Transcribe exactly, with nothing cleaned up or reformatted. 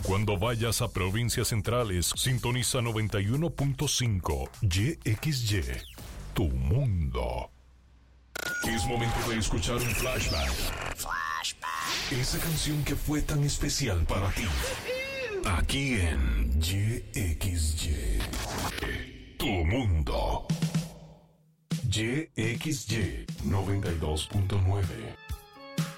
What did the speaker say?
Cuando vayas a provincias centrales, sintoniza noventa y uno punto cinco Y X Y, tu mundo. Es momento de escuchar un flashback. Flashback. Esa canción que fue tan especial para ti. Aquí en Y X Y, tu mundo. Y X Y noventa y dos punto nueve.